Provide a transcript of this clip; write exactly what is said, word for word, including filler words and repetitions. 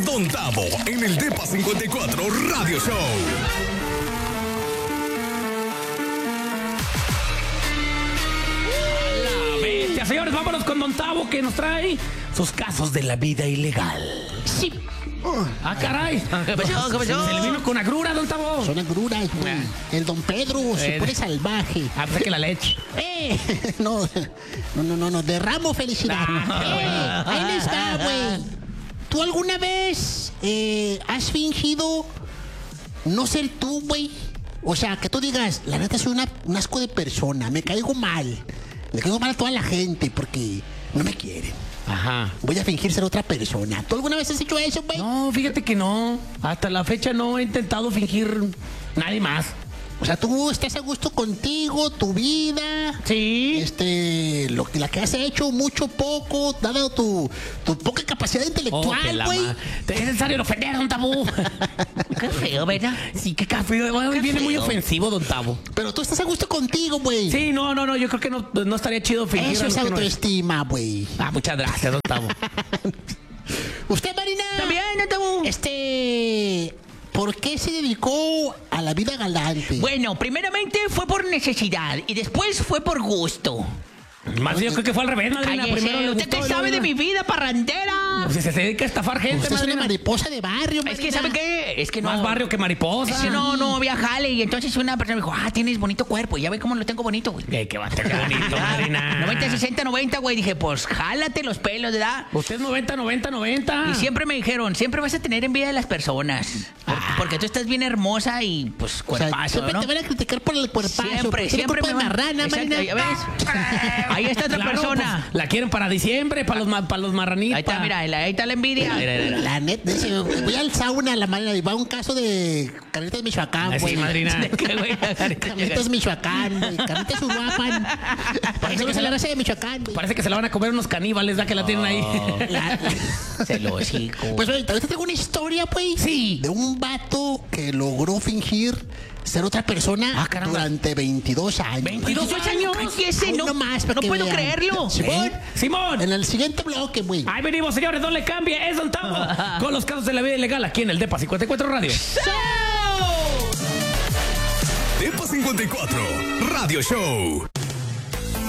Don Tavo en el Depa cincuenta y cuatro Radio Show. Bestia, señores, vámonos con Don Tavo, que nos trae sus casos de la vida ilegal. Sí. Ah, caray. ¿Qué pasó? ¿Qué pasó? Se le vino con agrura, Don Tavo. Son agruras, güey. El Don Pedro se Eh. pone salvaje. Ah, pues que la leche. ¡Eh! No, no, no, no, no. Derramo felicidad. No. ¡Eh! Ahí les va, güey. ¿Tú alguna vez eh, has fingido no ser tú, güey? O sea, que tú digas, la neta soy una, un asco de persona, me caigo mal. Le caigo mal a toda la gente porque no me quieren. Ajá. Voy a fingir ser otra persona. ¿Tú alguna vez has hecho eso, güey? No, fíjate que no. Hasta la fecha no he intentado fingir nadie más. O sea, tú estás a gusto contigo, tu vida. Sí. Este, lo que la que has hecho, mucho, poco, dado tu, tu poca capacidad Oh, que intelectual, la güey. ma- Te es necesario ofender, Don Tavo. Qué feo, ¿verdad? Sí, qué café. Bueno, Qué viene muy feo. ofensivo, Don Tavo. Pero tú estás a gusto contigo, güey. Sí, no, no, no. Yo creo que no, no estaría chido fingir. Eso es algo que no es. autoestima, güey. Ah, muchas gracias, Don Tavo. ¿Usted, Marina? También, Don Tavo. Este, ¿por qué se dedicó a la vida galante? Bueno, primeramente fue por necesidad y después fue por gusto. Más bien, yo creo que fue al revés, madrina. Cállese, Primero le usted gustó, qué y sabe luego- de mi vida parrandera. Pues si se dedica a estafar gente, Usted es una madrina. mariposa de barrio, Es que, Marina. ¿sabe qué? Es que no... Más barrio que mariposa. Es que no, no había jale y entonces una persona me dijo, ah, tienes bonito cuerpo. Y ya ve cómo lo tengo bonito, güey. Eh, qué va a estar bonito, madrina. noventa, sesenta, noventa, güey. Dije, pues jálate los pelos, ¿verdad? Usted es noventa, noventa, noventa. Y siempre me dijeron, siempre vas a tener envidia de las personas. Porque, porque tú estás bien hermosa y pues O sea, cuerpazo, siempre ¿no? te van a criticar por el cuerpazo. Siempre, por ser siempre cuerpo me de van- marrana, Exacto, Marina. ¿ya ves? Ahí está otra Claro, persona. pues, la quieren para diciembre, para los, ma- para los marranitos. Ahí está, mira, ahí está la envidia. La neta, dice, voy al sauna, la madre, y va un caso de Carnitas Michoacán, Ah, sí, güey. madrina. ¿De qué, güey? Carnitas Michoacán, güey. Carnitas Uruapan. Parece que se la raza de Michoacán, güey. Parece que se la van a comer unos caníbales, ¿verdad? Que la tienen ahí. La- Celosico. Pues, oye, ahorita tengo una historia, güey. Sí. De un vato que logró fingir ser otra persona Ah, caramba. durante veintidós años. ¿veintidós años? ¿Qué ese? Aún No, no más, para no que puedo vean. creerlo. Simón, ¿Eh? Simón. en el siguiente bloque, güey. Ahí venimos, señores, no le cambie, es Don Tavo. Con los casos de la vida ilegal aquí en el Depa cincuenta y cuatro Radio. Depa cincuenta y cuatro Radio Show.